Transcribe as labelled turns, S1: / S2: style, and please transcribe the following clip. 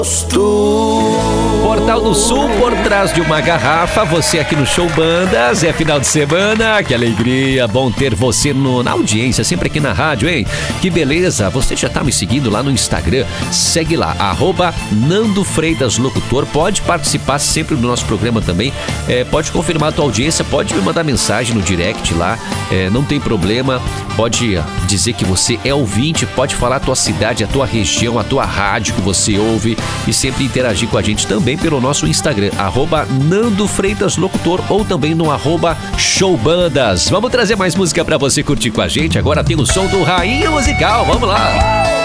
S1: Portal do Sul, por trás de uma garrafa, você aqui no Show Bandas, é final de semana, que alegria, bom ter você na audiência, sempre aqui na rádio, hein? Que beleza, você já tá me seguindo lá no Instagram, segue lá, @NandoFreitasLocutor, pode participar sempre do nosso programa também, pode confirmar a tua audiência, pode me mandar mensagem no direct lá, não tem problema, pode dizer que você é ouvinte, pode falar a tua cidade, a tua região, a tua rádio que você ouve e sempre interagir com a gente também pelo nosso Instagram, @NandoFreitasLocutor ou também no @Showbandas. Vamos trazer mais música pra você curtir com a gente. Agora tem o som do Rainha Musical, vamos lá!